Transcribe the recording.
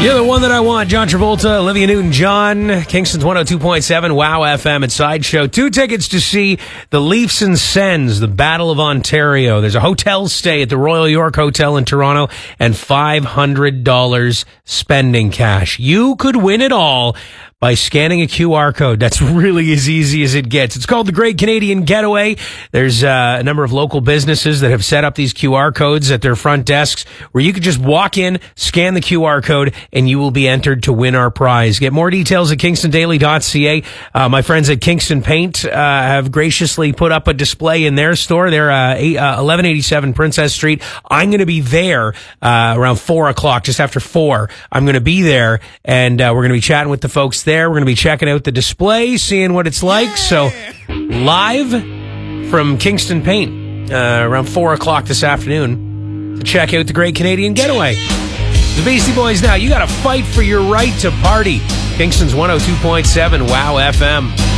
You're the one that I want. John Travolta, Olivia Newton-John, Kingston's 102.7, Wow FM at Sideshow. 2 tickets to see the Leafs and Sens, the Battle of Ontario. There's a hotel stay at the Royal York Hotel in Toronto and $500 spending cash. You could win it all by scanning a QR code. That's really as easy as it gets. It's called the Great Canadian Getaway. There's a number of local businesses that have set up these QR codes at their front desks where you could just walk in, scan the QR code, and you will be entered to win our prize. Get more details at kingstondaily.ca. My friends at Kingston Paint have graciously put up a display in their store. They're 1187 Princess Street. I'm going to be there around 4 o'clock, just after 4. I'm going to be there, and we're going to be chatting with the folks there. We're going to be checking out the display, seeing what it's like. So live from Kingston Paint around 4 o'clock this afternoon to check out the Great Canadian Getaway. The Beastie Boys now. You got to fight for your right to party. Kingston's 102.7 Wow FM.